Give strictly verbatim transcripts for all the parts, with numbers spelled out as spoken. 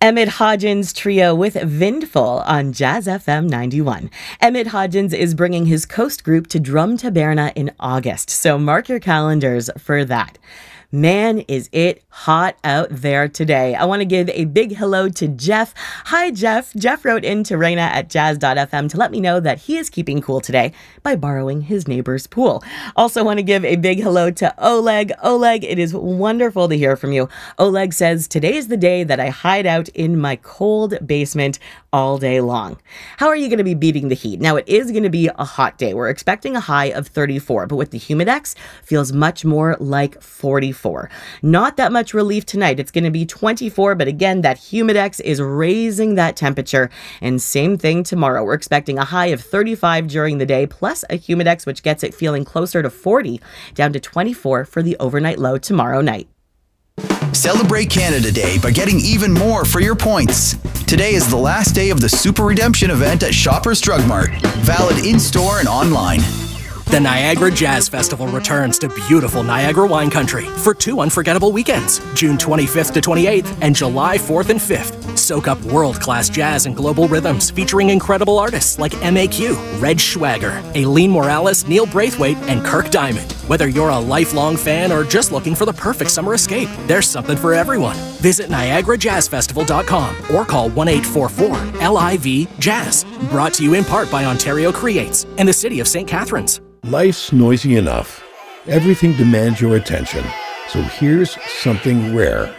Emmett Hodgins Trio with Vindful on Jazz F M ninety-one. Emmett Hodgins is bringing his Coast group to Drum Taberna in August, so mark your calendars for that. Man, is it hot out there today. I want to give a big hello to Jeff. Hi, Jeff. Jeff wrote in to Raina at jazz dot f m to let me know that he is keeping cool today by borrowing his neighbor's pool. Also want to give a big hello to Oleg. Oleg, it is wonderful to hear from you. Oleg says, today is the day that I hide out in my cold basement all day long. How are you going to be beating the heat? Now, it is going to be a hot day. We're expecting a high of thirty-four, but with the Humidex, feels much more like forty-four. Not that much relief tonight. It's going to be twenty-four, but again, that Humidex is raising that temperature. And same thing tomorrow. We're expecting a high of thirty-five during the day, plus a Humidex, which gets it feeling closer to forty, down to twenty-four for the overnight low tomorrow night. Celebrate Canada Day by getting even more for your points. Today is the last day of the Super Redemption event at Shoppers Drug Mart. Valid in-store and online. The Niagara Jazz Festival returns to beautiful Niagara wine country for two unforgettable weekends, June twenty-fifth to twenty-eighth and July fourth and fifth. Soak up world-class jazz and global rhythms featuring incredible artists like M A Q, Reg Schwager, Aileen Morales, Neil Braithwaite, and Kirk Diamond. Whether you're a lifelong fan or just looking for the perfect summer escape, there's something for everyone. Visit niagara jazz festival dot com or call one eight four four L I V Jazz. Brought to you in part by Ontario Creates and the City of Saint Catharines. Life's noisy enough. Everything demands your attention. So here's something rare.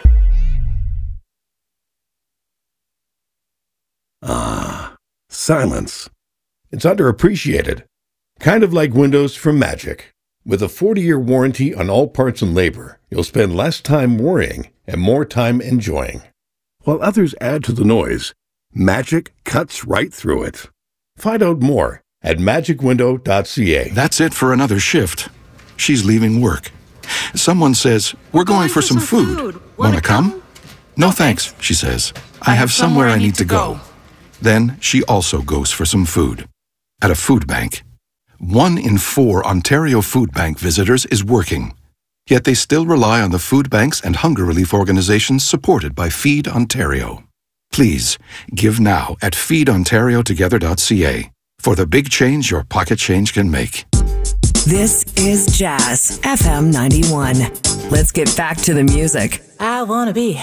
Ah, silence. It's underappreciated. Kind of like Windows from Magic. With a forty-year warranty on all parts and labor, you'll spend less time worrying and more time enjoying. While others add to the noise, Magic cuts right through it. Find out more at magic window dot c a. That's it for another shift. She's leaving work. Someone says, we're going, going for, for some, some food. food. Want to come? come? No thanks, she says. I, I have somewhere I need to go. go. Then she also goes for some food. At a food bank. One in four Ontario Food Bank visitors is working. Yet they still rely on the food banks and hunger relief organizations supported by Feed Ontario. Please, give now at feed ontario together dot c a. For the big change your pocket change can make. This is Jazz F M ninety-one. Let's get back to the music. I wanna be